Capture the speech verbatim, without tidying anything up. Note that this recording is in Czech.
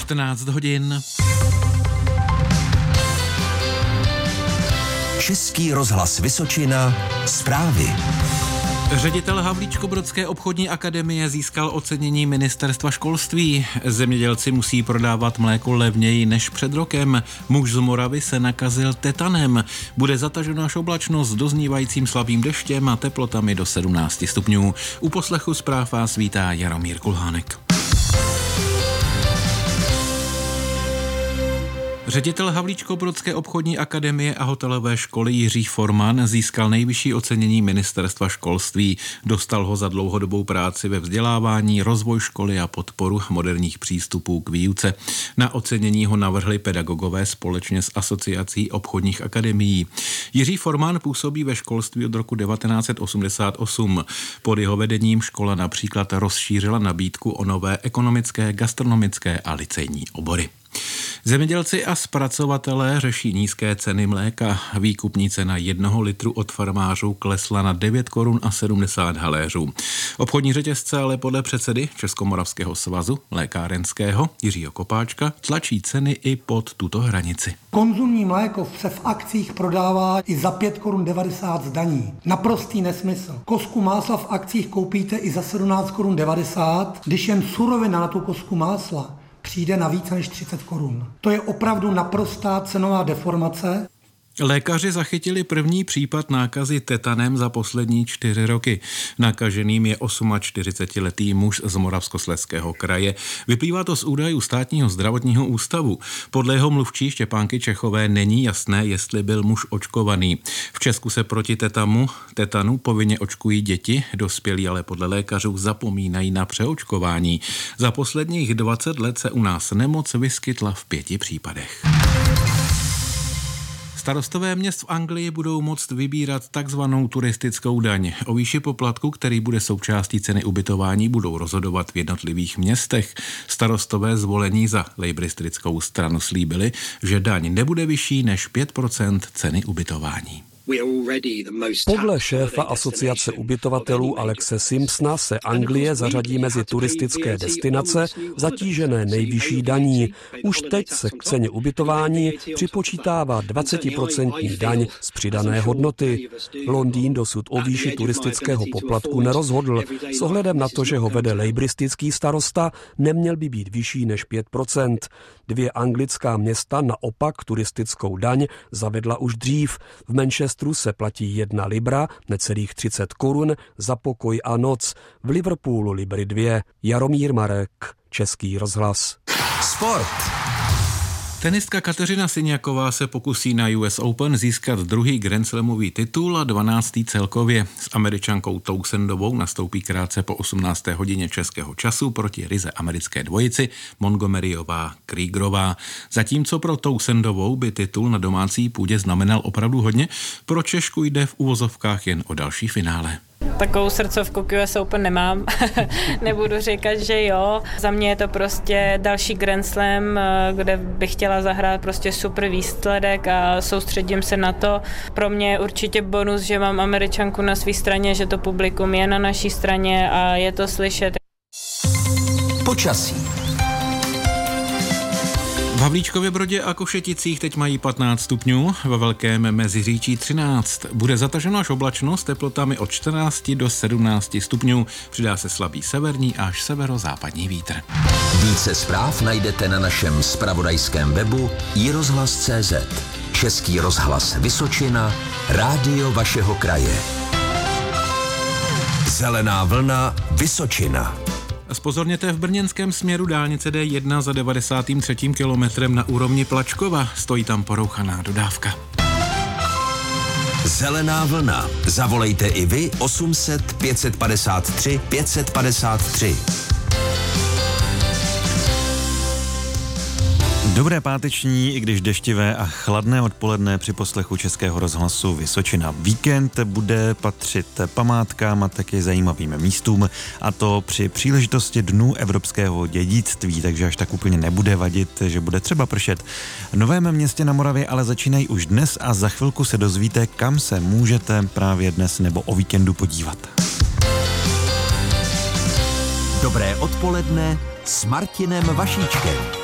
čtrnáct hodin. Český rozhlas Vysočina, zprávy. Ředitel Havlíčkobrodské obchodní akademie získal ocenění ministerstva školství. Zemědělci musí prodávat mléko levněji než před rokem. Muž z Moravy se nakazil tetanem. Bude zatažena až oblačnost doznívajícím slabým deštěm a teplotami do sedmnáct stupňů. U poslechu zpráv vás vítá Jaromír Kulhánek. Ředitel Havlíčkobrodské obchodní akademie a hotelové školy Jiří Forman získal nejvyšší ocenění ministerstva školství. Dostal ho za dlouhodobou práci ve vzdělávání, rozvoj školy a podporu moderních přístupů k výuce. Na ocenění ho navrhli pedagogové společně s Asociací obchodních akademií. Jiří Forman působí ve školství od roku devatenáct set osmdesát osm. Pod jeho vedením škola například rozšířila nabídku o nové ekonomické, gastronomické a licejní obory. Zemědělci a zpracovatelé řeší nízké ceny mléka. Výkupní cena jednoho litru od farmářů klesla na devět korun a sedmdesát haléřů. Obchodní řetězce ale podle předsedy Českomoravského svazu lékárenského Jiřího Kopáčka tlačí ceny i pod tuto hranici. Konzumní mléko se v akcích prodává i za pět korun devadesát z daní. Naprostý nesmysl. Kosku másla v akcích koupíte i za sedmnáct korun devadesát, když jen surovina na tu kosku másla přijde na více než třicet korun. To je opravdu naprostá cenová deformace. Lékaři zachytili první případ nákazy tetanem za poslední čtyři roky. Nakaženým je čtyřicetiosmiletý muž z Moravskoslezského kraje. Vyplývá to z údajů Státního zdravotního ústavu. Podle jeho mluvčí Štěpánky Čechové není jasné, jestli byl muž očkovaný. V Česku se proti tetamu, tetanu povinně očkují děti, dospělí ale podle lékařů zapomínají na přeočkování. Za posledních dvacet let se u nás nemoc vyskytla v pěti případech. Starostové měst v Anglii budou moct vybírat takzvanou turistickou daň. O výši poplatku, který bude součástí ceny ubytování, budou rozhodovat v jednotlivých městech. Starostové zvolení za lejbristickou stranu slíbili, že daň nebude vyšší než pět procent ceny ubytování. Podle šéfa asociace ubytovatelů Alexe Simpsona se Anglie zařadí mezi turistické destinace zatížené nejvyšší daní. Už teď se k ceně ubytování připočítává dvacetiprocentní daň z přidané hodnoty. Londýn dosud o výši turistického poplatku nerozhodl. S ohledem na to, že ho vede lejbristický starosta, neměl by být vyšší než pět procent. Dvě anglická města naopak turistickou daň zavedla už dřív. V Manchesteru se platí jedna libra, necelých třicet korun, za pokoj a noc. V Liverpoolu libry dvě. Jaromír Marek, Český rozhlas. Sport. Tenistka Kateřina Siniaková se pokusí na U S Open získat druhý grandslamový titul a dvanáctý celkově. S Američankou Tousendovou nastoupí krátce po osmnácté hodině českého času proti ryze americké dvojici Montgomeryová Kriegerová. Zatímco pro Tousendovou by titul na domácí půdě znamenal opravdu hodně, pro Češku jde v uvozovkách jen o další finále. Takovou srdcovku k U S Open nemám, nebudu říkat, že jo. Za mě je to prostě další Grand Slam, kde bych chtěla zahrát prostě super výsledek a soustředím se na to. Pro mě je určitě bonus, že mám Američanku na své straně, že to publikum je na naší straně a je to slyšet. Počasí. V Havlíčkově Brodě a Košeticích teď mají patnáct stupňů, ve Velkém Meziříčí třináct. Bude zataženo až oblačnost teplotami od čtrnáct do sedmnáct stupňů. Přidá se slabý severní až severozápadní vítr. Více zpráv najdete na našem zpravodajském webu i rozhlas tečka cé zet. Český rozhlas Vysočina, rádio vašeho kraje. Zelená vlna Vysočina. Zpozorněte, v brněnském směru dálnice D jedna za devadesátým třetím kilometrem na úrovni Plačkova. Stojí tam porouchaná dodávka. Zelená vlna. Zavolejte i vy osm set pět set padesát tři pět set padesát tři. Dobré páteční, i když deštivé a chladné odpoledne při poslechu Českého rozhlasu Vysočina. Víkend bude patřit památkám a taky zajímavým místům, a to při příležitosti Dnů evropského dědictví, takže až tak úplně nebude vadit, že bude třeba pršet. V Novém Městě na Moravě ale začínají už dnes a za chvilku se dozvíte, kam se můžete právě dnes nebo o víkendu podívat. Dobré odpoledne s Martinem Vašíčkem.